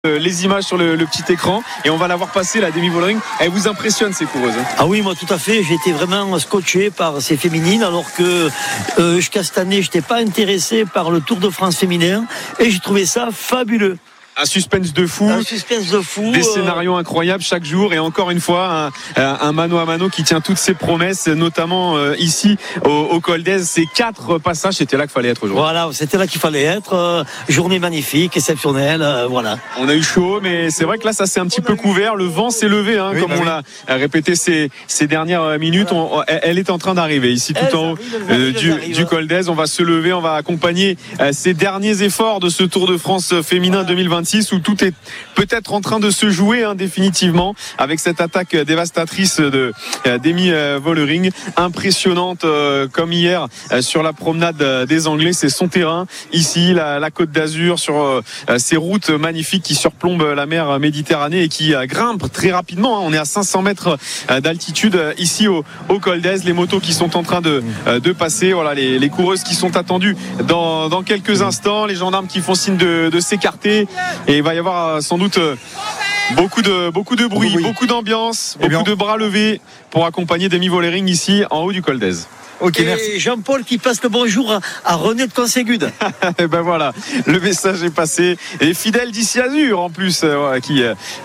Les images sur le petit écran et on va la voir passer, la Demi Vollering. Elle vous impressionne, ces coureuses? Ah oui, moi tout à fait, j'ai été vraiment scotché par ces féminines, alors que jusqu'à cette année je n'étais pas intéressé par le Tour de France féminin et j'ai trouvé ça fabuleux. Un suspense de fou, des scénarios incroyables chaque jour et encore une fois un mano à mano qui tient toutes ses promesses, notamment ici au Col d'Èze. Ces 4 passages, c'était là qu'il fallait être aujourd'hui. Voilà, c'était là qu'il fallait être. Journée magnifique, exceptionnelle, voilà. On a eu chaud, mais c'est vrai que là ça s'est un petit peu couvert. Le vent s'est levé, oui, comme on l'a répété ces dernières minutes. Elle est en train d'arriver ici tout en haut du Col d'Èze. On va se lever, on va accompagner ces derniers efforts de ce Tour de France féminin 2026 où tout est peut-être en train de se jouer définitivement avec cette attaque dévastatrice de Demi Vollering, impressionnante comme hier sur la promenade des Anglais. C'est son terrain ici, la Côte d'Azur, sur ces routes magnifiques qui surplombent la mer Méditerranée et qui grimpent très rapidement. On est à 500 mètres d'altitude ici au Col d'Èze. Les motos qui sont en train de passer, voilà, les coureuses qui sont attendues dans quelques instants, les gendarmes qui font signe de s'écarter. Et il va y avoir sans doute beaucoup de bruit, beaucoup d'ambiance, beaucoup de bras levés pour accompagner Demi Vollering ici en haut du Col d'Èze. Okay, merci. Jean-Paul qui passe le bonjour à René de Conségude. Et ben voilà, le message est passé. Et les fidèles d'ici Azur en plus, qui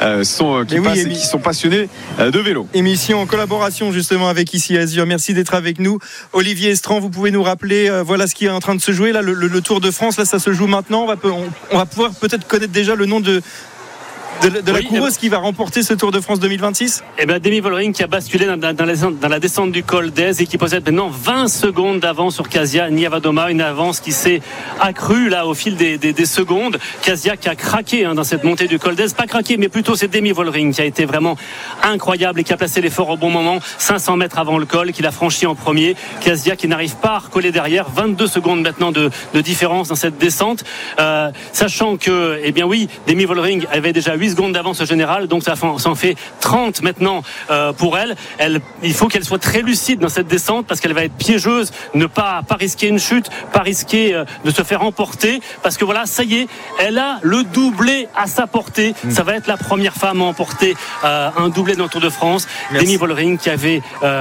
sont passionnés de vélo. Émission en collaboration justement avec ici Azur. Merci d'être avec nous. Olivier Estran, vous pouvez nous rappeler voilà ce qui est en train de se jouer là, le Tour de France. Là, ça se joue maintenant. On va pouvoir peut-être connaître déjà le nom de la coureuse qui va remporter ce Tour de France 2026. Demi Vollering qui a basculé dans la descente du Col d'Èze et qui possède maintenant 20 secondes d'avance sur Kasia Niewiadoma, une avance qui s'est accrue là au fil des secondes. Kasia qui a craqué dans cette montée du Col d'Èze, pas craqué mais plutôt c'est Demi Vollering qui a été vraiment incroyable et qui a placé l'effort au bon moment, 500 mètres avant le col, qu'il a franchi en premier. Kasia qui n'arrive pas à recoller derrière, 22 secondes maintenant de différence dans cette descente, sachant que Demi Vollering avait déjà 8 secondes d'avance au général, donc ça en fait 30 maintenant pour elle. Il faut qu'elle soit très lucide dans cette descente parce qu'elle va être piégeuse, ne pas risquer une chute, pas risquer de se faire emporter, parce que voilà, ça y est, elle a le doublé à sa portée. Ça va être la première femme à emporter un doublé dans le Tour de France. Demi Vollering qui avait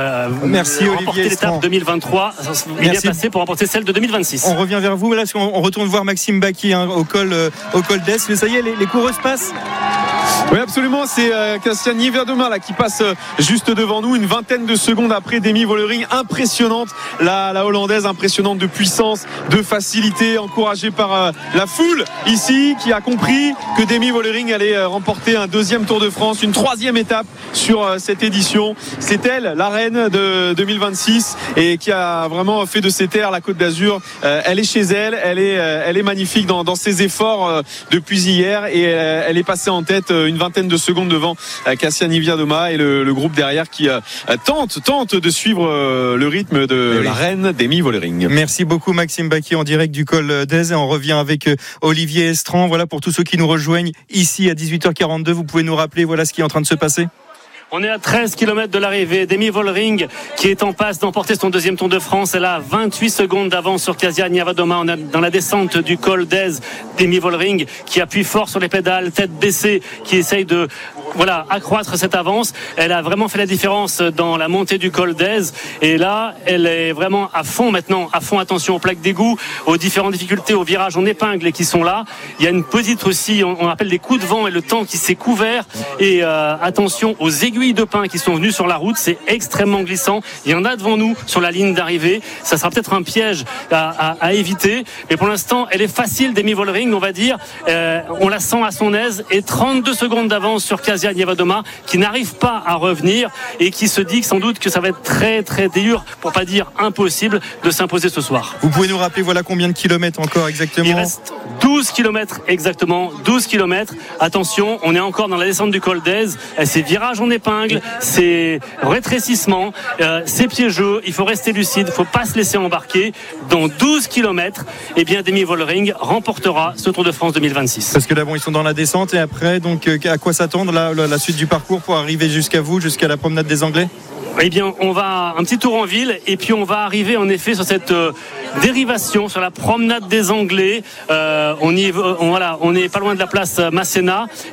remporté l'étape 2023, il est passé pour remporter celle de 2026. On revient vers vous, là, on retourne voir Maxime Bacchi au Col d'Èze. Mais ça y est, les coureuses passent. Oui, absolument, c'est Kasia Niewiadoma là qui passe juste devant nous, une vingtaine de secondes après Demi Vollering. Impressionnante, la hollandaise, impressionnante de puissance, de facilité, encouragée par la foule ici, qui a compris que Demi Vollering allait remporter un 2e Tour de France, une 3e étape sur cette édition. C'est elle, la reine de 2026, et qui a vraiment fait de ces terres la Côte d'Azur. Elle est chez elle, elle est magnifique dans ses efforts depuis hier, et elle est passée en tête une vingtaine de secondes devant Kasia Niewiadoma et le groupe derrière qui tente de suivre le rythme de la reine Demi Vollering. Merci beaucoup Maxime Bacchi en direct du Col d'Èze, et on revient avec Olivier Estran. Voilà, pour tous ceux qui nous rejoignent ici à 18h42, vous pouvez nous rappeler voilà ce qui est en train de se passer. On est à 13 km de l'arrivée. Demi Vollering qui est en passe d'emporter son 2e Tour de France. Elle a 28 secondes d'avance sur Kasia Niewiadoma. On est dans la descente du Col d'Èze. Demi Vollering qui appuie fort sur les pédales, tête baissée, qui essaye de accroître cette avance. Elle a vraiment fait la différence dans la montée du Col d'Èze. Et là, elle est vraiment à fond maintenant. À fond, attention aux plaques d'égout, aux différentes difficultés, aux virages en épingle qui sont là. Il y a une petite aussi, on appelle des coups de vent et le temps qui s'est couvert. Et attention aux aiguilles de pin qui sont venues sur la route. C'est extrêmement glissant. Il y en a devant nous sur la ligne d'arrivée. Ça sera peut-être un piège à éviter. Mais pour l'instant, elle est facile, Demi Vollering, on va dire. On la sent à son aise. Et 32 secondes d'avance sur Kasia Niewiadoma qui n'arrive pas à revenir et qui se dit sans doute que ça va être très très dur, pour pas dire impossible, de s'imposer ce soir. Vous pouvez nous rappeler voilà combien de kilomètres encore exactement? Il reste 12 km exactement, 12 km. Attention, on est encore dans la descente du Col d'Èze. C'est virage en épingle, c'est rétrécissement, c'est piégeux, il faut rester lucide, il ne faut pas se laisser embarquer. Dans 12 km, Demi Vollering remportera ce Tour de France 2026. Parce que là, ils sont dans la descente, et après, donc, à quoi s'attendre là, la suite du parcours pour arriver jusqu'à vous, jusqu'à la promenade des Anglais? Eh bien, on va un petit tour en ville et puis on va arriver en effet sur cette dérivation, sur la promenade des Anglais. On est pas loin de la place Masséna